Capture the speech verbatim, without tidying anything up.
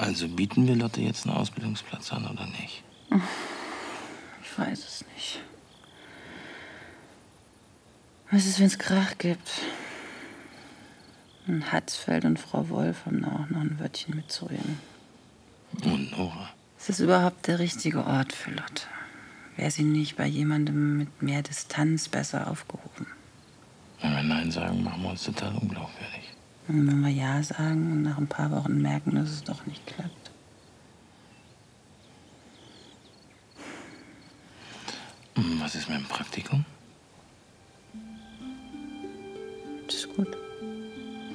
Also bieten wir Lotte jetzt einen Ausbildungsplatz an oder nicht? Ich weiß es nicht. Was ist, wenn es Krach gibt? Und Hatzfeld und Frau Wolf haben da auch noch ein Wörtchen mitzureden. Und Nora? Ist das überhaupt der richtige Ort für Lotte? Wäre sie nicht bei jemandem mit mehr Distanz besser aufgehoben? Wenn wir Nein sagen, machen wir uns total unglaubwürdig. Und wenn wir Ja sagen und nach ein paar Wochen merken, dass es doch nicht klappt. Was ist mit dem Praktikum? Das ist gut.